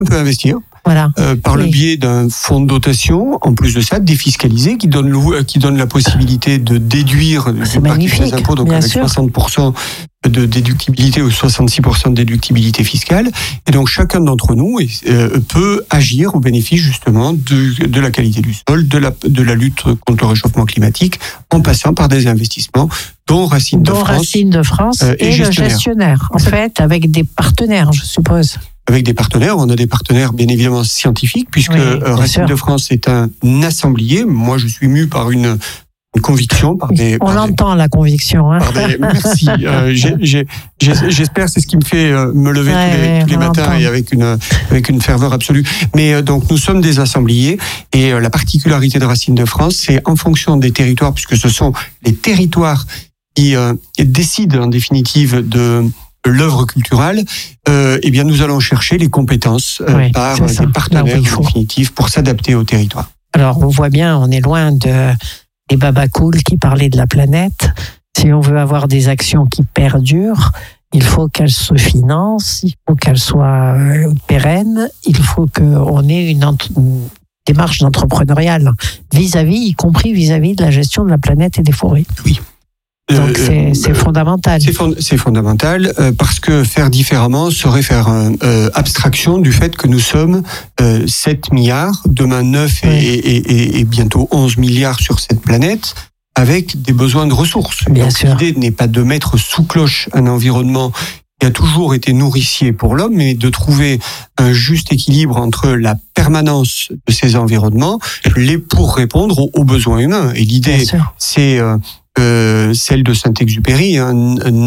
peut investir. Voilà. Par le biais d'un fonds de dotation, en plus de ça, défiscalisé, qui donne la possibilité de déduire une partie des impôts, donc avec 60% de déductibilité ou 66% de déductibilité fiscale. Et donc chacun d'entre nous peut agir au bénéfice justement de la qualité du sol, de la lutte contre le réchauffement climatique, en passant par des investissements dont Racines de France et le gestionnaire, en fait, avec des partenaires, je suppose. Avec des partenaires, on a des partenaires bien évidemment scientifiques, puisque Racines de France est un assemblier. Moi, je suis mu par une conviction. On l'entend, la conviction. Hein. Merci. J'espère, c'est ce qui me fait me lever tous les matins et avec une ferveur absolue. Mais donc, nous sommes des assembliers, et la particularité de Racines de France, c'est en fonction des territoires, puisque ce sont les territoires qui décident en définitive de l'œuvre culturelle, eh bien nous allons chercher les compétences par des partenaires définitifs pour s'adapter au territoire. Alors on voit bien, on est loin des babacool qui parlaient de la planète. Si on veut avoir des actions qui perdurent, il faut qu'elles se financent, il faut qu'elles soient pérennes, il faut qu'on ait une démarche d'entrepreneuriat y compris vis-à-vis de la gestion de la planète et des forêts. Oui. Donc c'est fondamental. C'est fondamental parce que faire différemment serait faire abstraction du fait que nous sommes 7 milliards, demain 9 et bientôt 11 milliards sur cette planète, avec des besoins de ressources. L'idée n'est pas de mettre sous cloche un environnement qui a toujours été nourricier pour l'homme, mais de trouver un juste équilibre entre la permanence de ces environnements pour répondre aux besoins humains. Et l'idée, c'est celle de Saint-Exupéry, on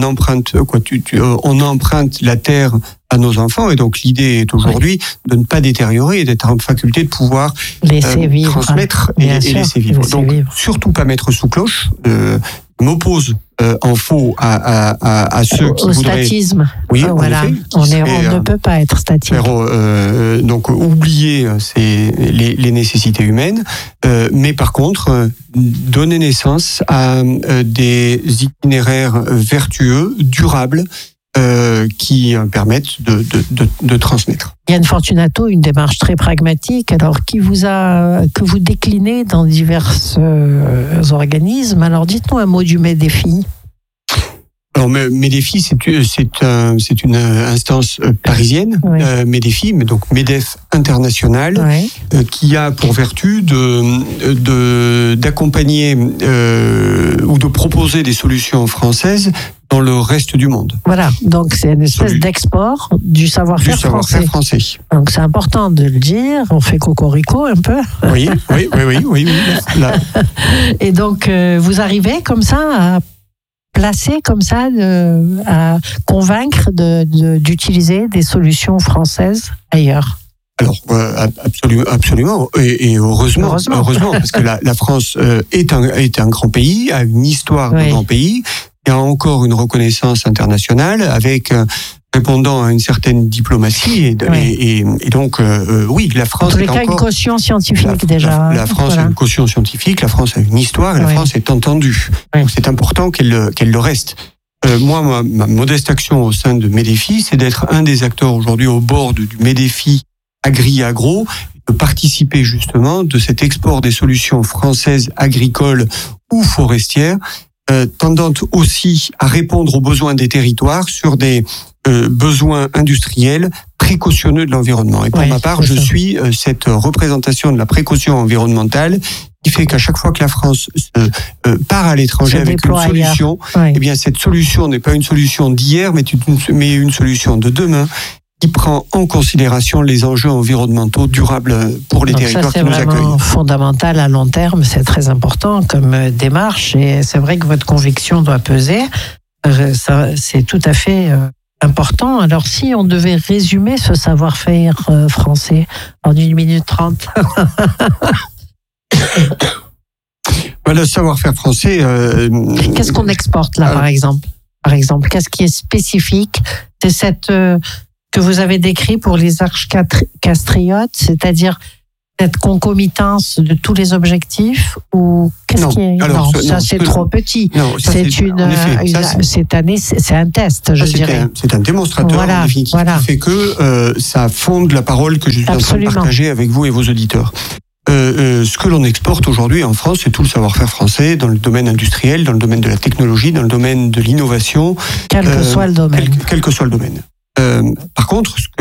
emprunte la terre à nos enfants, et donc l'idée est aujourd'hui de ne pas détériorer et d'être en faculté de pouvoir transmettre et laisser vivre. Donc surtout pas mettre sous cloche. M'oppose en faux à ceux qui voudraient... Au statisme. Oui, voilà. On ne peut pas être statique. Donc oublier les nécessités humaines, mais par contre donner naissance à des itinéraires vertueux, durables, qui permettent de transmettre. Yann Fortunato, une démarche très pragmatique, alors que vous déclinez dans divers organismes. Alors dites-nous un mot du MEDEFI. Alors MEDEFI, c'est une instance parisienne, MEDEFI, mais donc MEDEF international, qui a pour vertu d'accompagner ou de proposer des solutions françaises dans le reste du monde. Voilà, donc c'est une espèce d'export du savoir-faire français. Donc c'est important de le dire, on fait cocorico un peu. Oui. Là. Et donc vous arrivez comme ça à placer comme ça, à convaincre d'utiliser des solutions françaises ailleurs. Alors absolument et heureusement parce que la France est un grand pays, a une histoire de grand pays, et a encore une reconnaissance internationale avec répondant à une certaine diplomatie et donc oui, la France en tous les cas une caution scientifique déjà. La France a une caution scientifique, la France a une histoire et la France est entendue. Donc c'est important qu'elle le reste. Moi, ma modeste action au sein de MEDEFI, c'est d'être un des acteurs aujourd'hui au bord du MEDEFI Agri-Agro, de participer justement de cet export des solutions françaises agricoles ou forestières, tendant aussi à répondre aux besoins des territoires sur des besoins industriels précautionneux de l'environnement. Et pour ma part, je suis cette représentation de la précaution environnementale qui fait qu'à chaque fois que la France part à l'étranger avec une solution, eh bien cette solution n'est pas une solution d'hier, mais une solution de demain, qui prend en considération les enjeux environnementaux durables pour les territoires qui nous accueillent. C'est vraiment fondamental à long terme, c'est très important comme démarche, et c'est vrai que votre conviction doit peser. C'est tout à fait important. Alors si on devait résumer ce savoir-faire français en 1 minute 30. Le savoir-faire français... Qu'est-ce qu'on exporte là, par exemple ? Qu'est-ce qui est spécifique ? C'est cette... que vous avez décrit pour les arches castriotes, c'est-à-dire cette concomitance de tous les objectifs ou qu'est-ce qui est alors, ça c'est trop petit. Non, ça, c'est un test, je dirais. C'est un démonstrateur en définitive qui fait que ça fonde la parole que je suis en train de partager avec vous et vos auditeurs. Ce que l'on exporte aujourd'hui en France, c'est tout le savoir-faire français dans le domaine industriel, dans le domaine de la technologie, dans le domaine de l'innovation. Quel que soit le domaine. Quel que soit le domaine. Par contre, ce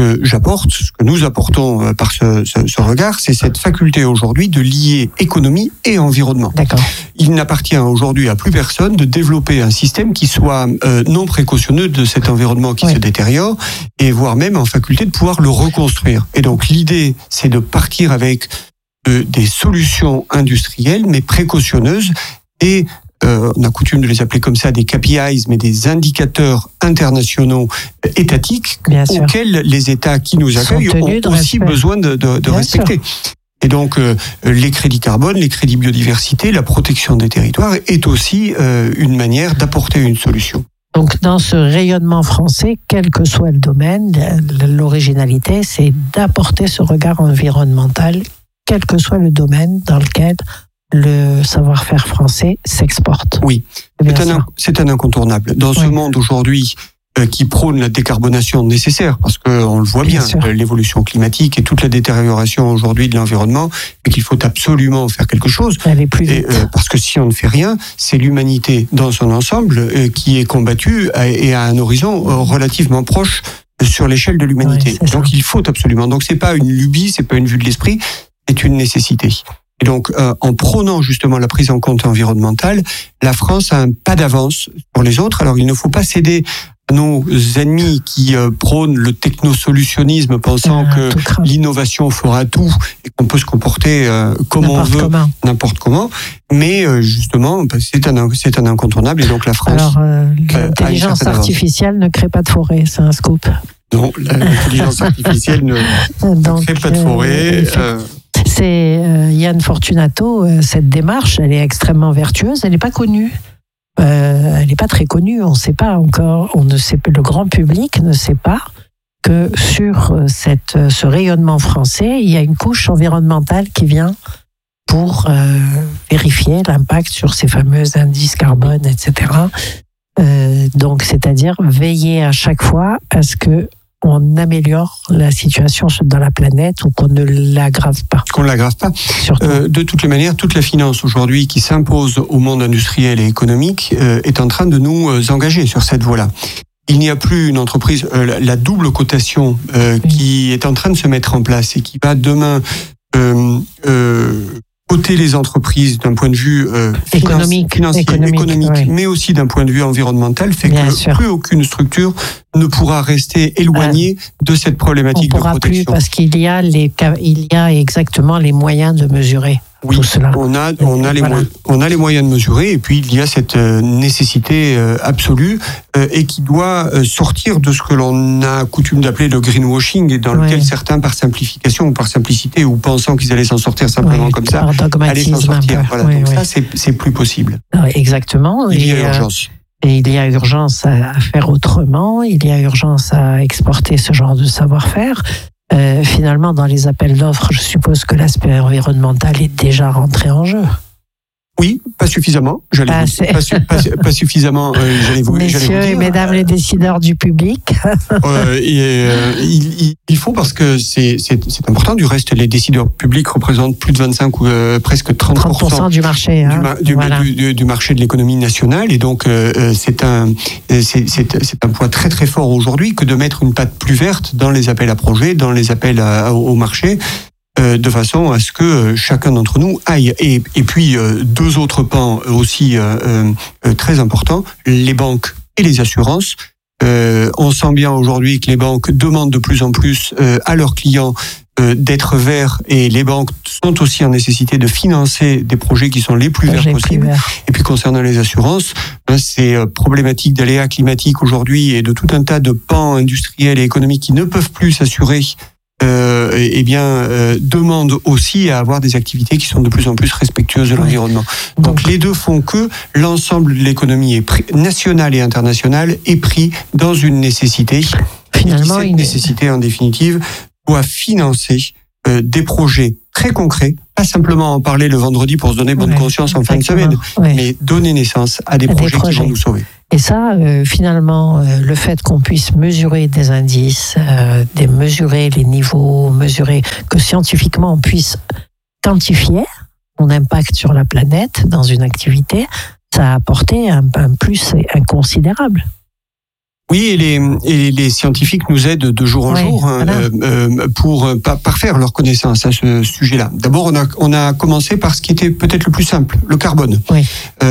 que nous apportons par ce regard, c'est cette faculté aujourd'hui de lier économie et environnement. D'accord. Il n'appartient aujourd'hui à plus personne de développer un système qui soit non précautionneux de cet environnement qui se détériore, et voire même en faculté de pouvoir le reconstruire. Et donc l'idée, c'est de partir avec des solutions industrielles, mais précautionneuses, et on a coutume de les appeler comme ça des KPIs, mais des indicateurs internationaux étatiques auxquels les États qui nous accueillent ont aussi besoin de respecter. Et donc, les crédits carbone, les crédits biodiversité, la protection des territoires est aussi une manière d'apporter une solution. Donc, dans ce rayonnement français, quel que soit le domaine, l'originalité, c'est d'apporter ce regard environnemental, quel que soit le domaine dans lequel le savoir-faire français s'exporte. Oui, c'est un incontournable. Dans ce monde aujourd'hui qui prône la décarbonation nécessaire, parce qu'on le voit bien l'évolution climatique et toute la détérioration aujourd'hui de l'environnement, et qu'il faut absolument faire quelque chose. Aller plus vite. Parce que si on ne fait rien, c'est l'humanité dans son ensemble qui est combattue et à un horizon relativement proche sur l'échelle de l'humanité. Donc il faut absolument. Donc c'est pas une lubie, c'est pas une vue de l'esprit, c'est une nécessité. Et donc, en prônant justement la prise en compte environnementale, la France a un pas d'avance sur les autres. Alors, il ne faut pas céder à nos ennemis qui prônent le technosolutionnisme, pensant que l'innovation fera tout et qu'on peut se comporter comme on veut, n'importe comment. Mais justement, c'est un incontournable. Et donc, la France... Alors, l'intelligence artificielle ne crée pas de forêt, c'est un scoop. Non, l'intelligence artificielle ne crée pas de forêt. C'est Yann Fortunato, cette démarche, elle est extrêmement vertueuse, elle n'est pas connue. Elle n'est pas très connue, on ne sait pas encore, le grand public ne sait pas que sur ce rayonnement français, il y a une couche environnementale qui vient pour vérifier l'impact sur ces fameux indices carbone, etc. Donc, c'est-à-dire veiller à chaque fois à ce que on améliore la situation dans la planète ou qu'on ne l'aggrave pas. Qu'on ne l'aggrave pas. De toutes les manières, toute la finance aujourd'hui qui s'impose au monde industriel et économique est en train de nous engager sur cette voie-là. Il n'y a plus une entreprise, la double cotation qui est en train de se mettre en place et qui va demain coter les entreprises d'un point de vue financier, économique, mais aussi d'un point de vue environnemental, fait que plus aucune structure ne pourra rester éloignée de cette problématique de protection. Plus parce qu'il y a exactement les moyens de mesurer. Oui, tout cela. On a les moyens de mesurer, et puis il y a cette nécessité absolue et qui doit sortir de ce que l'on a coutume d'appeler le greenwashing, et dans lequel certains, par simplification ou par simplicité, ou pensant qu'ils allaient s'en sortir simplement comme ça, allaient s'en sortir. Voilà. Donc ça, c'est plus possible. Exactement. Il y a urgence. Et il y a urgence à faire autrement, il y a urgence à exporter ce genre de savoir-faire. Finalement, dans les appels d'offres, je suppose que l'aspect environnemental est déjà rentré en jeu. Oui, pas suffisamment. Pas suffisamment. Messieurs et mesdames les décideurs du public. Il faut, parce que c'est important. Du reste, les décideurs publics représentent plus de 25 ou presque 30% du marché, du marché de l'économie nationale. Et donc, c'est un poids très très fort aujourd'hui que de mettre une patte plus verte dans les appels à projets, dans les appels au marché. De façon à ce que chacun d'entre nous aille. Et puis, deux autres pans aussi très importants, les banques et les assurances. On sent bien aujourd'hui que les banques demandent de plus en plus à leurs clients d'être verts, et les banques sont aussi en nécessité de financer des projets qui sont les plus verts possibles. Et puis concernant les assurances, ces problématiques d'aléas climatiques aujourd'hui et de tout un tas de pans industriels et économiques qui ne peuvent plus s'assurer demandent aussi à avoir des activités qui sont de plus en plus respectueuses de l'environnement. Donc les deux font que l'ensemble de l'économie nationale et internationale est pris dans une nécessité. Finalement, cette nécessité, en définitive, doit financer des projets très concrets, pas simplement en parler le vendredi pour se donner bonne conscience en fin de semaine, mais donner naissance à des projets qui vont nous sauver. Et ça, finalement, le fait qu'on puisse mesurer des indices, mesurer les niveaux, que scientifiquement on puisse quantifier son impact sur la planète dans une activité, ça a apporté un plus inconsidérable. Oui, et les scientifiques nous aident de jour en jour pour parfaire leur connaissance à ce sujet-là. D'abord, on a commencé par ce qui était peut-être le plus simple, le carbone. Oui.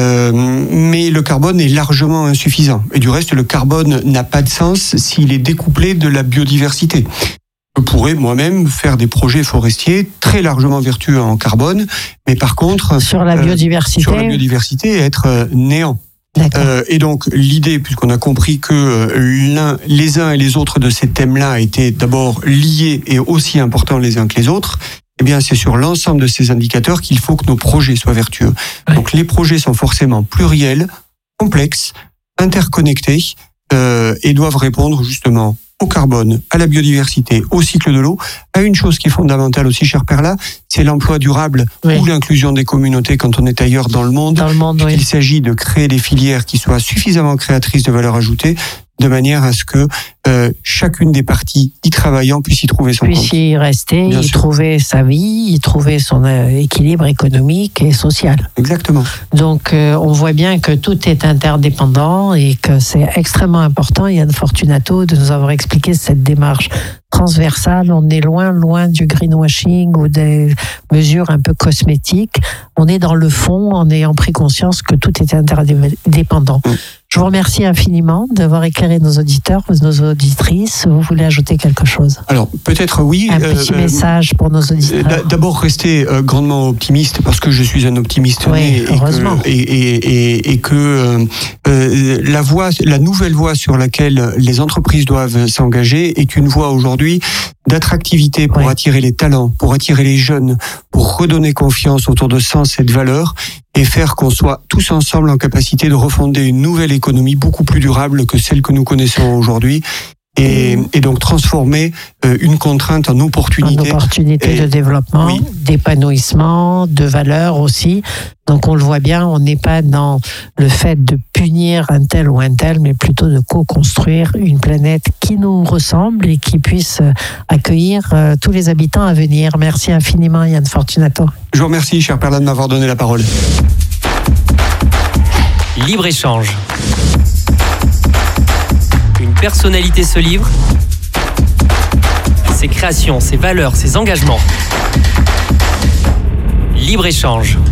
Mais le carbone est largement insuffisant. Et du reste, le carbone n'a pas de sens s'il est découplé de la biodiversité. Je pourrais moi-même faire des projets forestiers très largement vertueux en carbone, mais par contre, sur la biodiversité être néant. Et donc l'idée, puisqu'on a compris que les uns et les autres de ces thèmes-là étaient d'abord liés et aussi importants les uns que les autres, eh bien c'est sur l'ensemble de ces indicateurs qu'il faut que nos projets soient vertueux. Ouais. Donc les projets sont forcément pluriels, complexes, interconnectés et doivent répondre justement au carbone, à la biodiversité, au cycle de l'eau, à une chose qui est fondamentale aussi, cher Perla, c'est l'emploi durable ou l'inclusion des communautés quand on est ailleurs dans le monde. Il s'agit de créer des filières qui soient suffisamment créatrices de valeur ajoutée, de manière à ce que chacune des parties y travaillant puisse y trouver son compte. Puisse y rester, y trouver sa vie, y trouver son équilibre économique et social. Exactement. Donc on voit bien que tout est interdépendant et que c'est extrêmement important, Yann Fortunato, de nous avoir expliqué cette démarche transversale. On est loin du greenwashing ou des mesures un peu cosmétiques. On est dans le fond en ayant pris conscience que tout est interdépendant. Je vous remercie infiniment d'avoir éclairé nos auditeurs, nos auditrices. Vous voulez ajouter quelque chose ? Alors, peut-être oui. Un petit message pour nos auditeurs. D'abord, rester grandement optimiste, parce que je suis un optimiste né et que la nouvelle voie sur laquelle les entreprises doivent s'engager est une voie aujourd'hui d'attractivité pour attirer les talents, pour attirer les jeunes, pour redonner confiance autour de sens et de valeurs et faire qu'on soit tous ensemble en capacité de refonder une nouvelle économie beaucoup plus durable que celle que nous connaissons aujourd'hui. Et donc transformer une contrainte en opportunité. En opportunité de développement, d'épanouissement, de valeur aussi. Donc on le voit bien, on n'est pas dans le fait de punir un tel ou un tel, mais plutôt de co-construire une planète qui nous ressemble et qui puisse accueillir tous les habitants à venir. Merci infiniment Yann Fortunato. Je vous remercie, cher Perla, de m'avoir donné la parole. Libre-échange. Une personnalité se livre, ses créations, ses valeurs, ses engagements. Libre-échange.